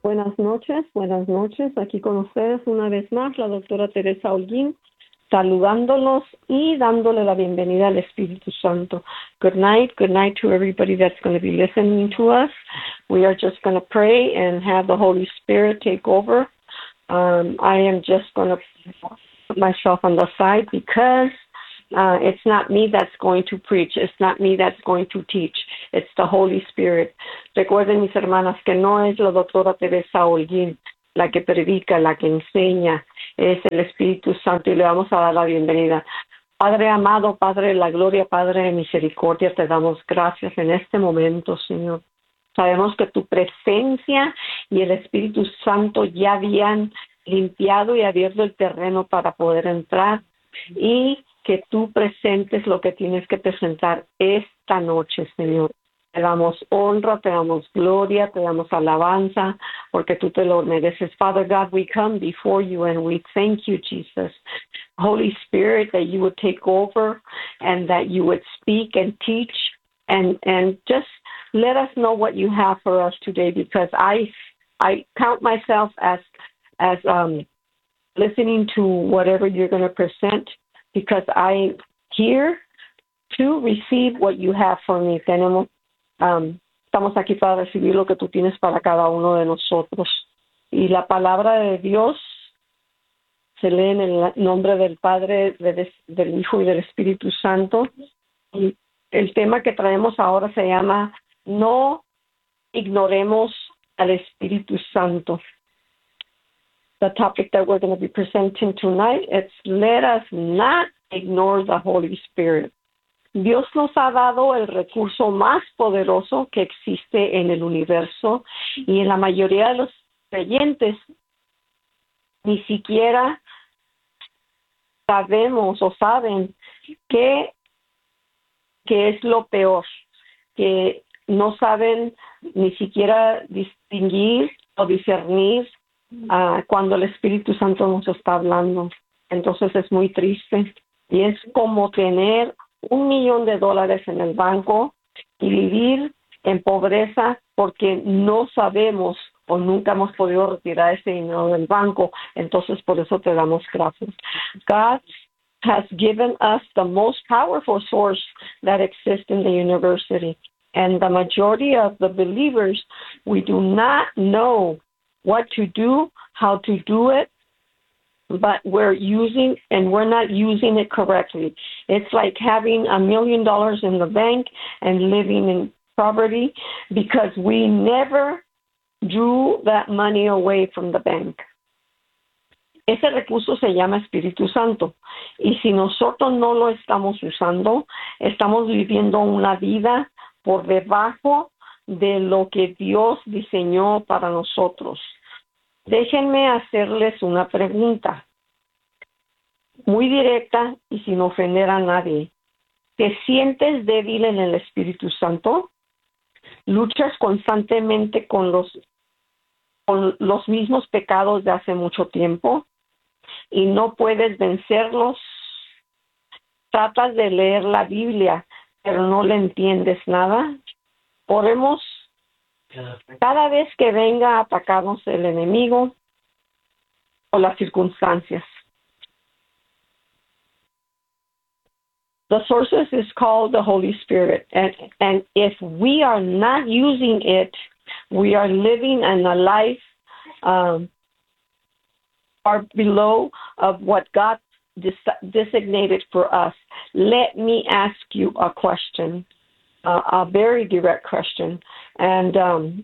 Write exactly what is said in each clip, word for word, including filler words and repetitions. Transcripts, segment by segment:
Buenas noches, buenas noches. Aquí con ustedes una vez más la doctora Teresa Holguín, saludándolos y dándole la bienvenida al Espíritu Santo. Good night, good night to everybody that's going to be listening to us. We are just going to pray and have the Holy Spirit take over. Um, I am just going to put myself on the side because Uh, it's not me that's going to preach. It's not me that's going to teach. It's the Holy Spirit. Recuerden, mis hermanas, que no es la doctora Teresa Holguín la que predica, la que enseña. Es el Espíritu Santo y le vamos a dar la bienvenida. Padre amado, Padre de la gloria, Padre de misericordia, te damos gracias en este momento, Señor. Sabemos que tu presencia y el Espíritu Santo ya habían limpiado y abierto el terreno para poder entrar y que tú presentes lo que tienes que presentar esta noche, Señor. Te damos honra, te damos gloria, te damos alabanza, porque tú te lo mereces. Father God, we come before you and we thank you, Jesus. Holy Spirit, that you would take over and that you would speak and teach and, and just let us know what you have for us today, because I I count myself as, as um, listening to whatever you're going to present, because I here to receive what you have for me. Tenemos, um, estamos aquí para recibir lo que tú tienes para cada uno de nosotros. Y la palabra de Dios se lee en el nombre del Padre, de, del Hijo y del Espíritu Santo. Y el tema que traemos ahora se llama No ignoremos al Espíritu Santo. The topic that we're going to be presenting tonight is let us not ignore the Holy Spirit. Dios nos ha dado el recurso más poderoso que existe en el universo y en la mayoría de los creyentes ni siquiera sabemos o saben qué, qué es lo peor, que no saben ni siquiera distinguir o discernir Uh, cuando el Espíritu Santo nos está hablando. Entonces es muy triste y es como tener un millón de dólares en el banco y vivir en pobreza porque no sabemos o nunca hemos podido retirar ese dinero del banco. Entonces por eso te damos gracias. God has given us the most powerful source that exists in the university, and the majority of the believers, we do not know what to do, how to do it, but we're using, and we're not using it correctly. It's like having a million dollars in the bank and living in poverty because we never drew that money away from the bank. Ese recurso se llama Espíritu Santo. Y si nosotros no lo estamos usando, estamos viviendo una vida por debajo de lo que Dios diseñó para nosotros. Déjenme hacerles una pregunta muy directa y sin ofender a nadie. ¿Te sientes débil en el Espíritu Santo? ¿Luchas constantemente con los, con los mismos pecados de hace mucho tiempo y no puedes vencerlos? ¿Tratas de leer la Biblia pero no le entiendes nada? Oremos. Cada vez que venga a atacarnos el enemigo o las circunstancias. The sources is called the Holy Spirit, and, and if we are not using it, we are living in a life um, far below of what God des- designated for us. Let me ask you a question. Uh, a very direct question, and um,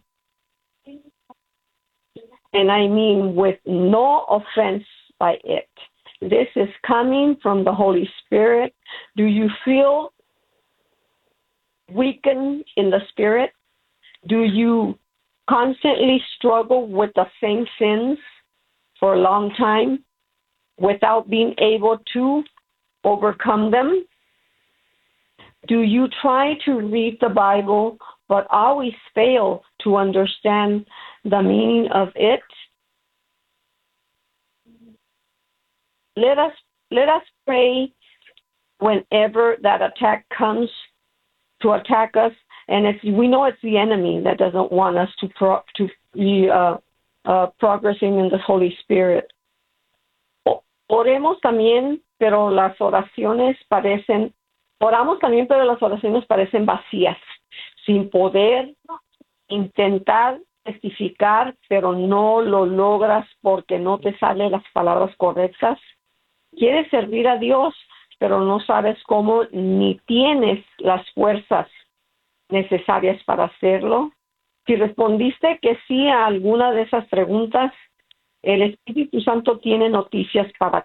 and I mean with no offense by it. This is coming from the Holy Spirit. Do you feel weakened in the spirit? Do you constantly struggle with the same sins for a long time without being able to overcome them? Do you try to read the Bible but always fail to understand the meaning of it? Let us let us pray whenever that attack comes to attack us, and it's, we know it's the enemy that doesn't want us to pro, to be uh, uh, progressing in the Holy Spirit. O- oremos también, pero las oraciones parecen, oramos también, pero las oraciones parecen vacías, sin poder intentar testificar, pero no lo logras porque no te salen las palabras correctas. Quieres servir a Dios, pero no sabes cómo ni tienes las fuerzas necesarias para hacerlo. Si respondiste que sí a alguna de esas preguntas, el Espíritu Santo tiene noticias para